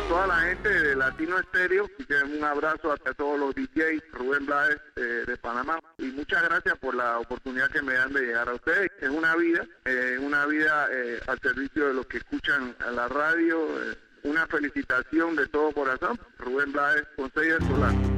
toda la gente de Latino Estéreo, y que un abrazo a todos los DJs, Rubén Blades de Panamá, y muchas gracias por la oportunidad que me dan de llegar a ustedes. Es una vida al servicio de los que escuchan a la radio. Una felicitación de todo corazón, Rubén Blades, Consejo Solar.